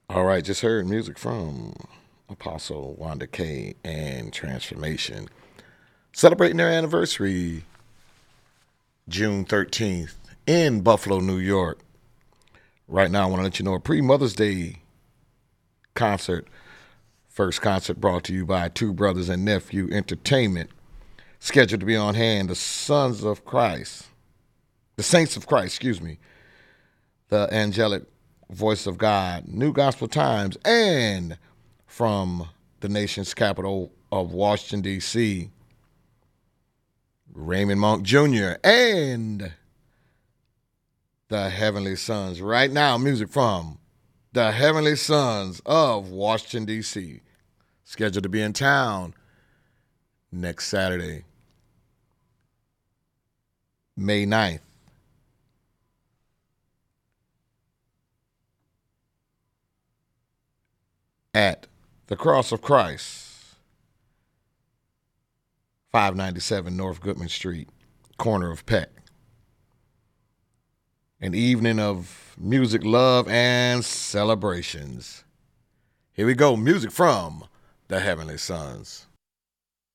All right, just heard music from Apostle Wanda K and Transformation. Celebrating their anniversary June 13th in Buffalo, New York. Right now, I want to let you know a pre Mother's Day concert. First concert brought to you by Two Brothers and Nephew Entertainment. Scheduled to be on hand, the Sons of Christ, the Saints of Christ, excuse me, the Angelic Voice of God, New Gospel Times, and from the nation's capital of Washington, D.C., Raymond Monk Jr., and the Heavenly Sons. Right now, music from the Heavenly Sons of Washington, D.C., scheduled to be in town next Saturday, May 9th. At the Cross of Christ, 597 North Goodman Street, corner of Peck. An evening of music, love, and celebrations. Here we go, music from the Heavenly Sons.